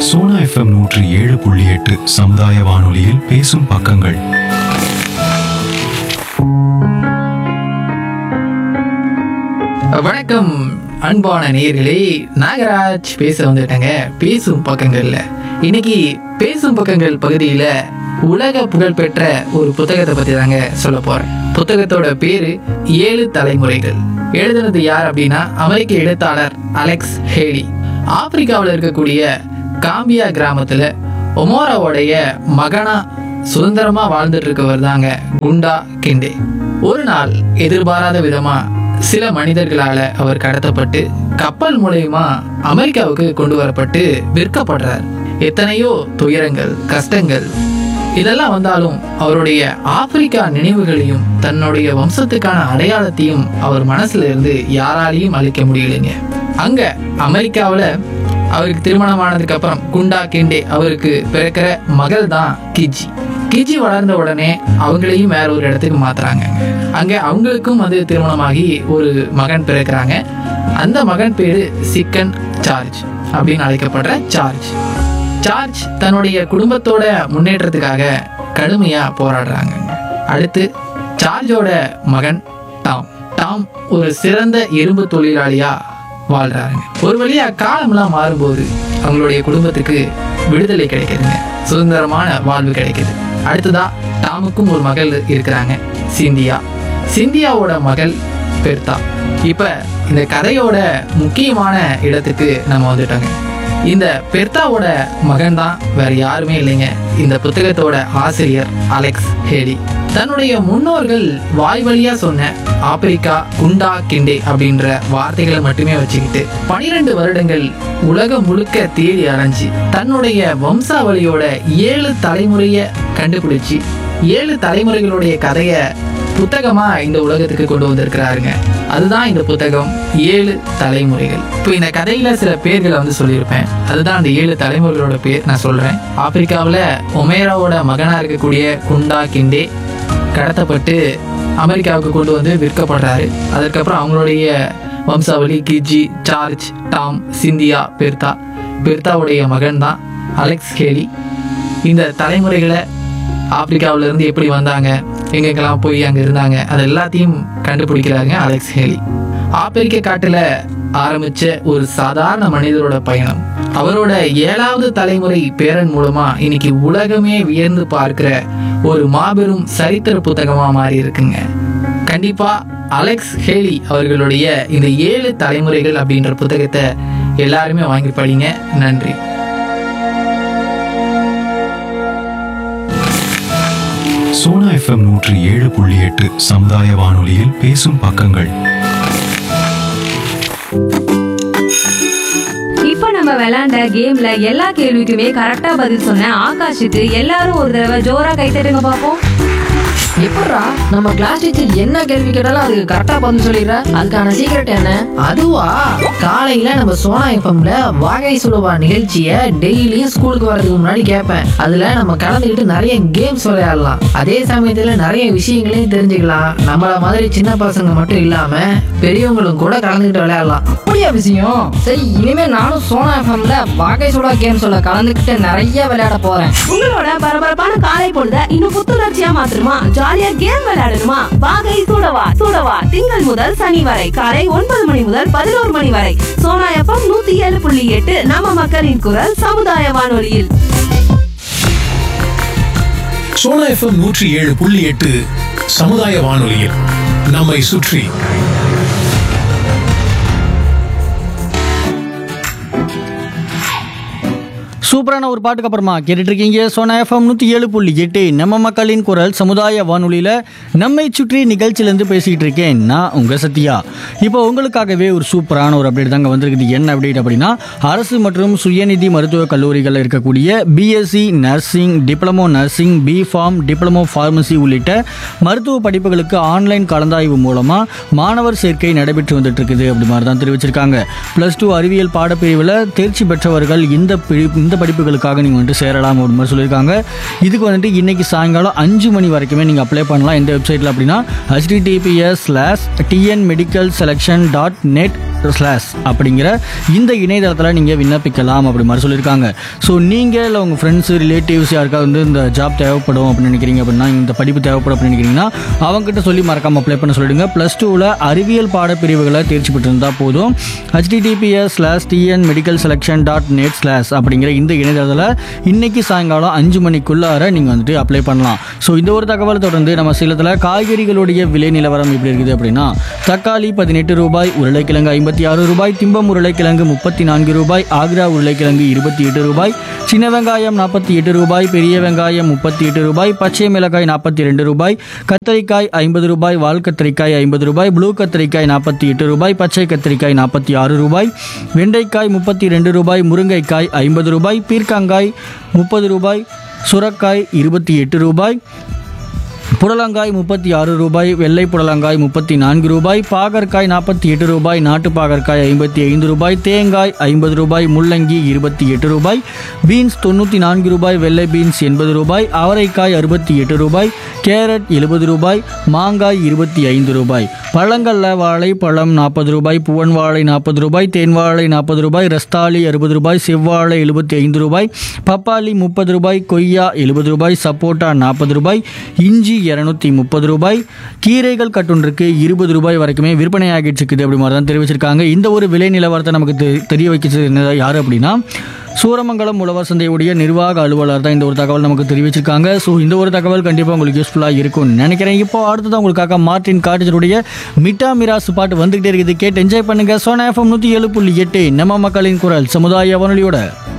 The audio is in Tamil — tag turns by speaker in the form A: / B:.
A: சோனா எஃப்எம் 107.8 சமுதாய வானொலியில் பேசும் பக்கங்கள்.
B: வணக்கம் அன்பான நேயர்களே, நாகராஜ் பேச வந்துட்டேங்க. பேசும் பக்கங்கள்ல இன்னைக்கு பேசும் பக்கங்கள் பகுதியில் உலக புகழ்பெற்ற ஒரு புத்தகத்தை பற்றி தாங்க சொல்ல போறேன். புத்தகத்தோட பேரு 7 தலைமுறைகள். எழுதுனது யார் அப்படின்னா அமெரிக்க எழுத்தாளர் அலெக்ஸ் ஹேலி. ஆப்பிரிக்காவில் இருக்கக்கூடிய காம்பியா கிராமத்துல ஒமோராவோடைய மகனா சுதந்திரமா வாழ்ந்துட்டு இருக்கவர் தாங்க குண்டா கிண்டே. ஒரு நாள் எதிர்பாராத விதமா சில மனிதர்களால அவர் கடத்தப்பட்டு கப்பல் மூலயமா அமெரிக்காவுக்கு கொண்டு வரப்பட்டு விற்கப்படுறார். எத்தனையோ துயரங்கள், கஷ்டங்கள் இதெல்லாம் வந்தாலும் அவருடைய ஆப்பிரிக்கா நினைவுகளையும் தன்னுடைய வம்சத்துக்கான அடையாளத்தையும் அவர் மனசுல இருந்து யாராலையும் அழிக்க முடியலைங்க. அங்க அமெரிக்காவில் அவருக்கு திருமணமானதுக்கு அப்புறம் குண்டா கிண்டே அவருக்கு பிறக்கிற மகள் தான் கிஜி. கிஜி வளர்ந்த உடனே அவங்களையும் வேற ஒரு இடத்துக்கு மாத்துறாங்க. அங்க அவங்களுக்கும் திருமணமாகி ஒரு மகன் பிறக்கிறாங்க. அந்த மகன் பேரு சிக்கன் சார்ஜ் அப்படின்னு அழைக்கப்படுற சார்ஜ். சார்ஜ் தன்னுடைய குடும்பத்தோட முன்னேற்றத்துக்காக கடுமையா போராடுறாங்க. அடுத்து சார்ஜோட மகன் டாம். டாம் ஒரு சிறந்த இரும்பு தொழிலாளியா வாழ்றாங்க. ஒரு வழியா காலம்லாம் மாறும்போது அவங்களுடைய குடும்பத்துக்கு விடுதலை கிடைக்குதுங்க, சுதந்திரமான வாழ்வு கிடைக்குது. அடுத்ததா டாமுக்கும் ஒரு மகள் இருக்கிறாங்க, சிந்தியா. சிந்தியாவோட மகள் பெர்தா. இப்ப இந்த கதையோட முக்கியமான இடத்துக்கு நம்ம வந்துட்டோங்க. இந்த பெர்தாவோட மகன் தான் வேற யாருமே இல்லைங்க, இந்த புத்தகத்தோட ஆசிரியர் அலெக்ஸ் ஹேலி. தன்னுடைய முன்னோர்கள் வாய் வழியா சொன்ன ஆப்பிரிக்கா குண்டா கிண்டே அப்படின்ற வார்த்தைகளை மட்டுமே வச்சுக்கிட்டு 12 வருடங்கள் உலகம் முழுக்க தேடி அலைஞ்சு தன்னுடைய வம்சாவளியோட 7 தலைமுறைய கண்டுபிடிச்சு 7 தலைமுறைகளுடைய கதைய புத்தகமா இந்த உலகத்துக்கு கொண்டு வந்திருக்கிறாருங்க. அதுதான் இந்த புத்தகம் 7 தலைமுறைகள். இப்போ இந்த கதையில சில பேர்களை சொல்லியிருப்பேன். அதுதான் அந்த 7 தலைமுறைகளோட பேர் நான் சொல்றேன். ஆப்பிரிக்காவில் ஒமேராவோட மகனா இருக்கக்கூடிய குண்டா கிண்டே கடத்தப்பட்டு அமெரிக்காவுக்கு கொண்டு வந்து விற்கப்படுறாரு. அதுக்கப்புறம் அவங்களுடைய வம்சாவளி கிஜி, சார்ஜ், டாம், சிந்தியா, பெர்தா. பெர்தாவுடைய மகன் தான் அலெக்ஸ் ஹேலி. இந்த தலைமுறைகளை ஆப்பிரிக்காவில இருந்து எப்படி வந்தாங்க, எங்கெங்கெல்லாம் போய் அங்கே இருந்தாங்க, அது எல்லாத்தையும் கண்டுபிடிக்கிறாங்க அலெக்ஸ் ஹேலி. ஆப்பிரிக்க காட்டுல ஆரம்பிச்ச ஒரு சாதாரண மனிதரோட பயணம் அவரோட 7வது தலைமுறை பேரன் மூலமா இன்னைக்கு உலகமே வியந்து பார்க்கிற ஒரு மாபெரும் சரித்திர புத்தகமா மாறி இருக்குங்க. கண்டிப்பா அலெக்ஸ் ஹேலி அவர்களுடைய இந்த 7 தலைமுறைகள் அப்படின்ற புத்தகத்தை எல்லாருமே வாங்கி படிங்க. நன்றி.
A: சோனா எஃப்எம் 107.8 சமுதாய வானொலியில் பேசும் பக்கங்கள்.
C: இப்ப நம்ம விளையாண்ட கேம்ல எல்லா கேள்விக்குமே கரெக்டா பதில் சொன்ன ஆகாஷுக்கு எல்லாரும் ஒரு தடவை ஜோரா கைத்தட்டுங்க பாப்போம்.
D: எப்படா நம்ம கிளாஸ் டீச்சர் என்ன கேள்வி கேட்டாலும் அதுக்கு கரெக்டா பதில் சொல்லிடுற? அதுக்கான சீக்ரெட் என்ன? அதுவா, காலையில நம்ம சோனா எஃப்எம்ல வாகை சுடுவா நிகழ்ச்சிய டெய்லியும் ஸ்கூலுக்கு வரதுக்கு முன்னாடி கேட்பேன். அதுல நம்ம கலந்துக்கிட்டு நிறைய கேம்ஸ் விளையாடலாம். அதே சமயத்துல நிறைய விஷயங்களையும் தெரிஞ்சுக்கலாம். நம்மள மாதிரி சின்ன பசங்க மட்டும் இல்லாம பெரியவங்களும் கூட கலந்துக்கிட்டு விளையாடலாம்.
E: அப்படியா விஷயம்? சரி, இனிமே நானும் சோனா எஃப்எம்ல வாகை சுடா கேம்ஸ்ல கலந்துக்கிட்டு நிறைய விளையாட போறேன்.
C: உங்களோட பரபரப்பான காலை பொழுத இன்னும் புத்துணர்ச்சியா மாத்திரமா, ஜாலியா கேம் விளையாடணுமா? வாகை சூடவா சூடவா திங்கள் முதல் சனி வரை காலை 9 மணி முதல் 11 மணி வரை சோனா எஃப்எம் 107.8 நம்ம மக்களின் குரல் சமுதாய வானொலியில்.
F: சோனா எஃப்எம் 107.8 சமுதாய வானொலியில் நம்மை சுற்றி.
G: சூப்பரான ஒரு பாட்டுக்கு அப்புறமா கேட்டுட்டு இருக்கீங்க சோனா எஃப்எம் 107.8 நம்ம மக்களின் குரல் சமுதாய வானொலியில் நம்மை சுற்றி நிகழ்ச்சியிலேருந்து பேசிக்கிட்டு இருக்கேன் நான் உங்கள் சத்யா. இப்போ உங்களுக்காகவே ஒரு சூப்பரான ஒரு அப்டேட் தாங்க வந்திருக்குது. என்ன அப்டேட் அப்படின்னா, அரசு மற்றும் சுயநிதி மருத்துவக் கல்லூரிகளில் இருக்கக்கூடிய BSc nursing, diploma nursing, B Pharm, diploma pharmacy உள்ளிட்ட மருத்துவ படிப்புகளுக்கு ஆன்லைன் கலந்தாய்வு மூலமாக மாணவர் சேர்க்கை நடைபெற்று வந்துட்டு இருக்குது அப்படி மாதிரி தான் தெரிவிச்சிருக்காங்க. +2 அறிவியல் பாடப்பிரிவில் தேர்ச்சி பெற்றவர்கள் இந்த படிப்புகளுக்காக நீங்கள் சேரலாம் ஒரு மாதிரி சொல்லியிருக்காங்க. இதுக்கு இன்னைக்கு சாயங்காலம் 5 மணி வரைக்குமே நீங்கள் அப்ளை பண்ணலாம். எந்த வெப்சைட்டில் அப்படின்னா https/tnmedicalselection.net அப்படிங்கிற இந்த இணையதளத்தில் நீங்கள் விண்ணப்பிக்கலாம் அப்படி மாதிரி சொல்லியிருக்காங்க. ஸோ நீங்கள் இல்லை உங்கள் ஃப்ரெண்ட்ஸு ரிலேட்டிவ்ஸ் யாருக்காவது வந்து இந்த ஜாப் தேவைப்படும் அப்படின்னு நினைக்கிறீங்க அப்படின்னா, இந்த படிப்பு தேவைப்படும் அப்படின்னு நினைக்கிறீங்கன்னா அவங்ககிட்ட சொல்லி மறக்காமல் அப்ளை பண்ண சொல்லிடுங்க. +2ல் அறிவியல் பாடப்பிரிவுகளை தேர்ச்சி பெற்றிருந்தால் போதும். https:/tnmedicalselection.net/ அப்படிங்கிற இந்த இணையதளத்தில் இன்னைக்கு சாயங்காலம் 5 மணிக்குள்ளார நீங்கள் வந்துட்டு அப்ளை பண்ணலாம். ஸோ இந்த ஒரு தகவல் தொடர்ந்து நம்ம சேலத்தில் காய்கறிகளுடைய விலை நிலவரம் எப்படி இருக்குது அப்படின்னா, தக்காளி 18 ரூபாய், உருளைக்கிழங்கு 56 ரூபாய், திம்பம் உருளைக்கிழங்கு 34 ரூபாய், ஆக்ரா உருளைக்கிழங்கு 28 ரூபாய், சின்ன வெங்காயம் 48 ரூபாய், பெரிய வெங்காயம் 38 ரூபாய், பச்சை மிளகாய் 42 ரூபாய், கத்தரிக்காய் 50 ரூபாய், வால் கத்தரிக்காய் 50 ரூபாய், ப்ளூ கத்தரிக்காய் 48 ரூபாய், பச்சை கத்தரிக்காய் 46 ரூபாய், வெண்டைக்காய் 32 ரூபாய், முருங்கைக்காய் 50 ரூபாய், பீர்க்கங்காய் 30 ரூபாய், சுரக்காய் 28 ரூபாய், புடலங்காய் 36 ரூபாய், வெள்ளை புடலங்காய் 34 ரூபாய், பாகற்காய் 48 ரூபாய், நாட்டு பாகற்காய் 55 ரூபாய், தேங்காய் 50 ரூபாய், முள்ளங்கி 28 ரூபாய், பீன்ஸ் 94 ரூபாய், வெள்ளை பீன்ஸ் 80 ரூபாய், அவரைக்காய் 68 ரூபாய், கேரட் 70 ரூபாய், மாங்காய் 25 ரூபாய். பழங்கள்ல வாழை பழம் 40 ரூபாய், புவன் வாழை 40 ரூபாய், தேன் வாழை 40 ரூபாய், ரஸ்தாளி 60 ரூபாய், செவ்வாழை 75 ரூபாய், பப்பாளி 30 ரூபாய், கொய்யா 70 ரூபாய், சப்போட்டா 40 ரூபாய், இஞ்சி 230 ரூபாய், கீரைகள் கட்டுன்றிருக்கு 20 ரூபாய் வரைக்குமே விற்பனை ஆகிட்டு இருக்குது அப்படி மாதிரி தான் தெரிவிச்சிருக்காங்க. இந்த ஒரு விலை நிலவரத்தை நமக்கு தெரிய வைக்கிறது யார் அப்படின்னா, சூரமங்கலம் உழவர் சந்தையுடைய நிர்வாக அலுவலர் தான் இந்த ஒரு தகவல் நமக்கு தெரிவிச்சிருக்காங்க. ஸோ இந்த ஒரு தகவல் கண்டிப்பாக உங்களுக்கு யூஸ்ஃபுல்லாக இருக்கும்னு நினைக்கிறேன். இப்போ அடுத்ததான் உங்களுக்காக மார்டின் காட்டேஜருடைய மிட்டா மிராசு பாட்டு வந்துகிட்டே இருக்குது. கேட்டு என்ஜாய் பண்ணுங்க. சோனா FM 107.8 நம்ம மக்களின் குரல் சமுதாய வானொலியோட.